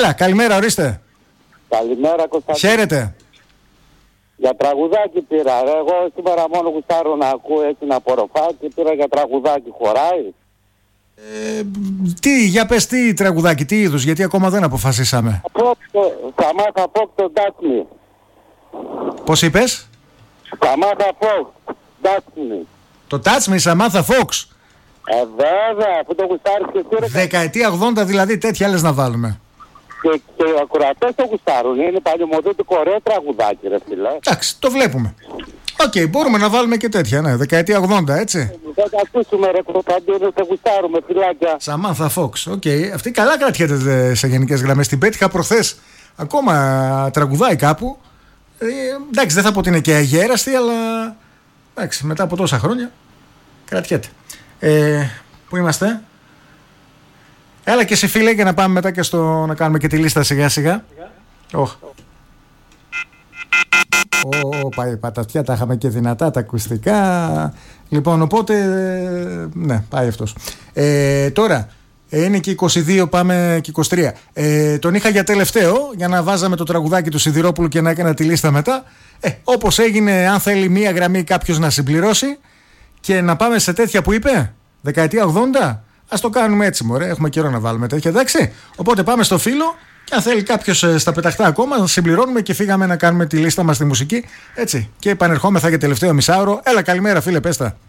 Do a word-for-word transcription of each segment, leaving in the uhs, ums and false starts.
Καλημέρα, ορίστε. Καλημέρα, Κωνσταντίνε. Χαίρετε. Για τραγουδάκι πήρα. Εγώ σήμερα μόνο γουστάρω να ακούω έτσι να απορροφά και πήρα για τραγουδάκι. Χωράει? Ε, τι, για πες τι τραγουδάκι, τι είδους, γιατί ακόμα δεν αποφασίσαμε. Σαμάθα Φόξ το Touch Me. Πώς είπες? Σαμάθα Φόξ, Touch Me. Το Touch Me, Σαμάθα Φόξ. Ε, βέβαια, αφού το γουστάρεις και εσύ. Δεκαετία ογδόντα δηλαδή, τέτοια άλλες να βάλουμε. Και, και οι ακροατές το γουστάρουν. Είναι παλιωμοδίτικο ωραίο τραγουδάκι, ρε φίλε. Εντάξει, το βλέπουμε. Οκ, okay, μπορούμε να βάλουμε και τέτοια, ναι. Δεκαετία ογδόντα, έτσι. Θα τα ακούσουμε, ρε Κωνσταντίνε, το γουστάρουμε, φιλάκια. Σαμάθα Φόξ, οκ. Okay. Αυτή καλά κρατιέται σε γενικές γραμμές. Την πέτυχα προχθές. Ακόμα τραγουδάει κάπου. Ε, εντάξει, δεν θα πω ότι είναι και αγέραστη, αλλά εντάξει, μετά από τόσα χρόνια κρατιέται. Ε, πού είμαστε? Έλα και εσύ, φίλε, για να πάμε μετά και στο να κάνουμε και τη λίστα σιγά σιγά. Oh. Ω, πάει πατατιά, τα είχαμε και δυνατά τα ακουστικά. Λοιπόν, οπότε, ναι, πάει αυτός. Ε, τώρα, είναι και είκοσι δύο, πάμε και είκοσι τρία. Ε, τον είχα για τελευταίο, για να βάζαμε το τραγουδάκι του Σιδηρόπουλου και να έκανα τη λίστα μετά. Ε, όπως έγινε, αν θέλει μία γραμμή κάποιος να συμπληρώσει και να πάμε σε τέτοια που είπε, δεκαετία ογδόντα, ας το κάνουμε έτσι, μωρέ, έχουμε καιρό να βάλουμε τέτοια, εντάξει. Οπότε πάμε στο φίλο. Και αν θέλει κάποιος στα πεταχτά ακόμα, συμπληρώνουμε και φύγαμε να κάνουμε τη λίστα μας στη μουσική. Έτσι. Και επανερχόμεθα για τελευταίο μισάωρο. Έλα, καλημέρα, φίλε, πες τα.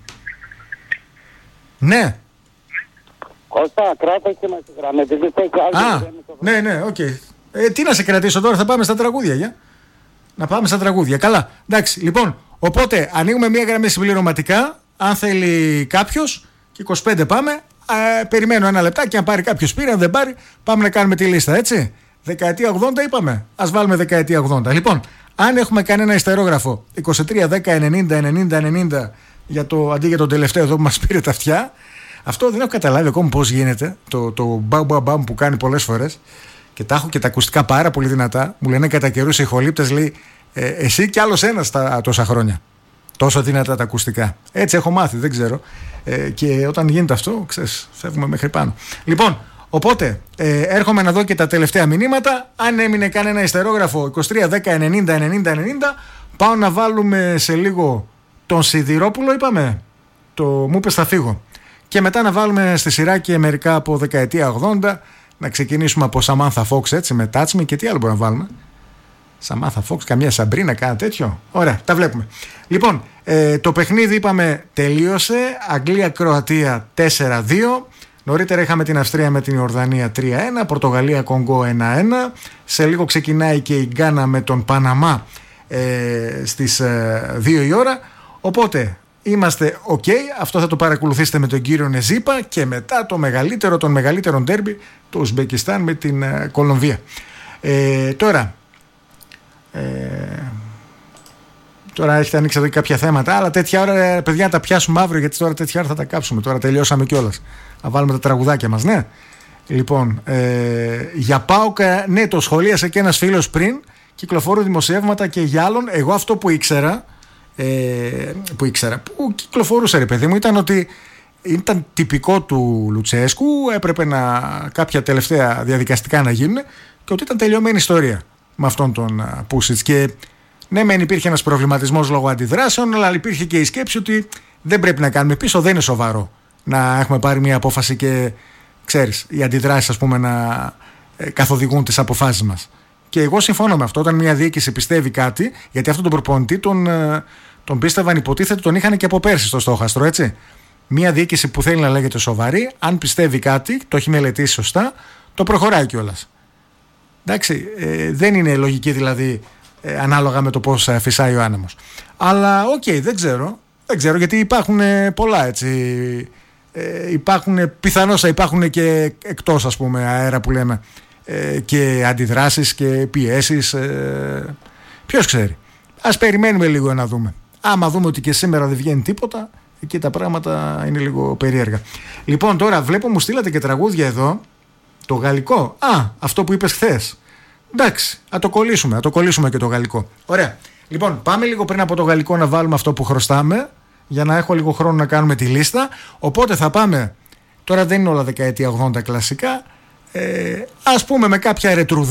Ναι. Κώστα, κράτησε να σε γραμμή. Α, ναι, ναι, οκ. Okay. Ε, τι να σε κρατήσω τώρα, θα πάμε στα τραγούδια, για. Να πάμε στα τραγούδια. Καλά. Εντάξει, λοιπόν, οπότε ανοίγουμε μία γραμμή συμπληρωματικά. Αν θέλει κάποιος, και είκοσι πέντε πάμε. Ε, περιμένω ένα λεπτάκι, αν πάρει κάποιος πήρε, αν δεν πάρει, πάμε να κάνουμε τη λίστα, έτσι. Δεκαετία ογδόντα είπαμε. Ας βάλουμε δεκαετία ογδόντα. Λοιπόν, αν έχουμε κανένα ιστερόγραφο είκοσι τρία δέκα ενενήντα ενενήντα ενενήντα για το, αντί για τον τελευταίο εδώ που μας πήρε τα αυτιά, αυτό δεν έχω καταλάβει ακόμα πώς γίνεται. Το, το μπαμ μπαμ μπαμ που κάνει πολλές φορές και τα έχω και τα ακουστικά πάρα πολύ δυνατά. Μου λένε κατά καιρούς οι ηχολήπτες, λέει, ε, εσύ κι άλλος ένας τα τόσα χρόνια. Τόσο δυνατά τα ακουστικά. Έτσι έχω μάθει, δεν ξέρω. Ε, και όταν γίνεται αυτό, ξέρεις, φεύγουμε μέχρι πάνω. Λοιπόν, οπότε ε, έρχομαι να δω και τα τελευταία μηνύματα. Αν έμεινε κανένα ιστερόγραφο είκοσι τρία δέκα ενενήντα ενενήντα ενενήντα, πάω να βάλουμε σε λίγο τον Σιδηρόπουλο, είπαμε. Το μου είπες θα φύγω. Και μετά να βάλουμε στη σειρά και μερικά από δεκαετία ογδόντα. Να ξεκινήσουμε από Σαμάνθα Φόξ, έτσι, με Touch Me, και τι άλλο μπορούμε να βάλουμε. Σαμάθα Φόξ, καμία Σαμπρίνα, κάνα τέτοιο. Ωραία, τα βλέπουμε. Λοιπόν, ε, το παιχνίδι είπαμε τελείωσε. Αγγλία-Κροατία τέσσερα δύο. Νωρίτερα είχαμε την Αυστρία με την Ιορδανία τρία ένα. Πορτογαλία-Κονγκό ένα ένα. Σε λίγο ξεκινάει και η Γκάνα με τον Παναμά ε, στις ε, δύο η ώρα. Οπότε είμαστε ok. Αυτό θα το παρακολουθήσετε με τον κύριο Νεζίπα. Και μετά το μεγαλύτερο των μεγαλύτερων ντέρμπι, το Ουσμπεκιστάν με την ε, Κολομβία. Ε, τώρα... Ε, τώρα έχετε ανοίξει εδώ και κάποια θέματα, αλλά τέτοια ώρα, παιδιά, τα πιάσουμε αύριο, γιατί τώρα τέτοια ώρα θα τα κάψουμε. Τώρα τελειώσαμε κιόλας. Να βάλουμε τα τραγουδάκια μας, ναι. Λοιπόν, ε, για ΠΑΟΚ, ναι, το σχολίασε και ένας φίλος πριν. Κυκλοφορούν δημοσιεύματα και για άλλον. Εγώ αυτό που ήξερα, ε, που ήξερα, που κυκλοφορούσε, ρε παιδί μου, ήταν ότι ήταν τυπικό του Λουτσέσκου. Έπρεπε να κάποια τελευταία διαδικαστικά να γίνουν και ότι ήταν τελειωμένη ιστορία με αυτόν τον Πούσιτς. Και ναι, μεν υπήρχε ένας προβληματισμός λόγω αντιδράσεων, αλλά υπήρχε και η σκέψη ότι δεν πρέπει να κάνουμε πίσω, δεν είναι σοβαρό να έχουμε πάρει μια απόφαση και ξέρεις, οι αντιδράσεις, ας πούμε, να καθοδηγούν τις αποφάσεις μας. Και εγώ συμφωνώ με αυτό. Όταν μια διοίκηση πιστεύει κάτι, γιατί αυτόν τον προπονητή τον, τον πίστευαν, υποτίθεται, τον είχαν και από πέρσι στο στόχαστρο, έτσι. Μια διοίκηση που θέλει να λέγεται σοβαρή, αν πιστεύει κάτι, το έχει μελετήσει σωστά, το προχωράει κιόλας. Εντάξει, ε, δεν είναι λογική δηλαδή ε, ανάλογα με το πώς ε, φυσάει ο άνεμος. Αλλά οκ, okay, δεν ξέρω. Δεν ξέρω, γιατί υπάρχουν ε, πολλά, έτσι. Ε, υπάρχουν, πιθανώς θα υπάρχουν και εκτός, ας πούμε, αέρα που λέμε, ε, και αντιδράσεις και πιέσεις. Ε, ποιος ξέρει. Ας περιμένουμε λίγο να δούμε. Άμα δούμε ότι και σήμερα δεν βγαίνει τίποτα, εκεί τα πράγματα είναι λίγο περίεργα. Λοιπόν, τώρα βλέπω μου στείλατε και τραγούδια εδώ. Το γαλλικό. Α, αυτό που είπες χθες. Εντάξει, α το κολλήσουμε, α το κολλήσουμε και το γαλλικό. Ωραία. Λοιπόν, πάμε λίγο πριν από το γαλλικό να βάλουμε αυτό που χρωστάμε, για να έχω λίγο χρόνο να κάνουμε τη λίστα. Οπότε θα πάμε. Τώρα δεν είναι όλα δεκαετία ογδόντα κλασικά. ε, ας πούμε με κάποια ρετρουδά